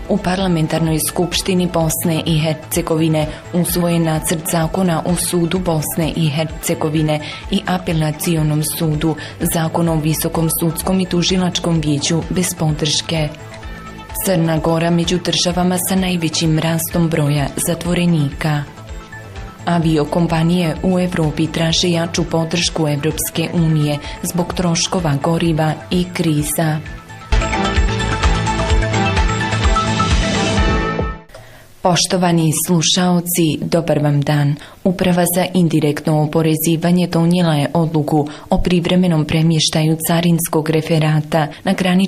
U Parlamentarnoj skupštini Bosne i Hercegovine usvojen nacrt zakona o sudu Bosne i Hercegovine i apelacionom sudu, zakon o visokom sudskom i tužilačkom vijeću bez podrške. Crna Gora među državama sa najvećim rastom broja zatvorenika. Aviokompanije u Evropi traže jaču podršku Evropske unije zbog troškova goriva i kriza. Poštovani slušaoci, dobar vam dan. Uprava za indirektno oporezivanje donijela je odluku o privremenom premještaju carinskog referata na graničnom